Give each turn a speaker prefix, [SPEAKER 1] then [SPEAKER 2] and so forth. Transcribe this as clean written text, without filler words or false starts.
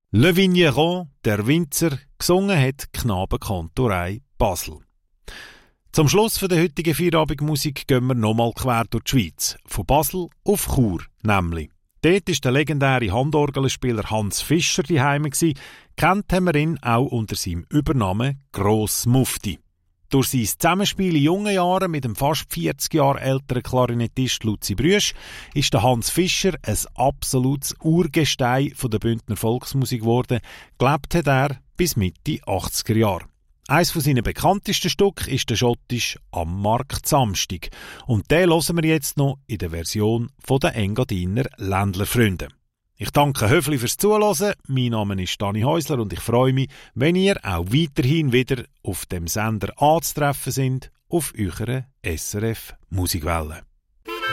[SPEAKER 1] Le Vigneron, der Winzer, gesungen hat Knabenkantorei Basel. Zum Schluss der heutigen Feierabendmusik gehen wir nochmal quer durch die Schweiz. Von Basel auf Chur, nämlich. Dort war der legendäre Handorgelspieler Hans Fischer daheim. Kennt haben wir ihn auch unter seinem Übernamen Gross Mufti. Durch sein Zusammenspiel in jungen Jahren mit dem fast 40 Jahre älteren Klarinettist Luzi Brüsch ist der Hans Fischer ein absolutes Urgestein der Bündner Volksmusik geworden. Gelebt hat er bis Mitte 80er Jahre. Eines von seinen bekanntesten Stücken ist der schottische «Am Markt Samstig». Und den hören wir jetzt noch in der Version der Engadiner Ländlerfreunde. Ich danke Höfli fürs Zuhören. Mein Name ist Dani Häusler und ich freue mich, wenn ihr auch weiterhin wieder auf dem Sender anzutreffen sind, auf eurer SRF Musikwelle.